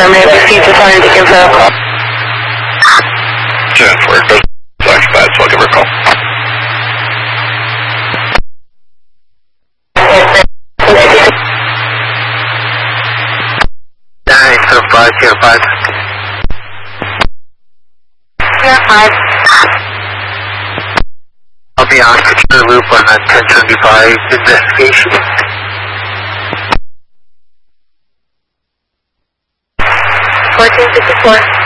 affirmative. Proceed to fire to give her a call. 10-4, goes occupied, so I'll give her a call. 975, Sierra 5. Sierra 5. I'll be on secure loop on a 1075 investigation. 1454.